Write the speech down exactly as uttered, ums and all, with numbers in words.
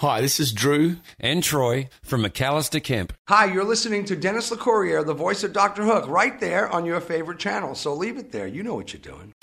Hi, this is Drew and Troy from McAllister Kemp. Hi, you're listening to Dennis LeCourrier, the voice of Doctor Hook, right there on your favorite channel. So leave it there. You know what you're doing.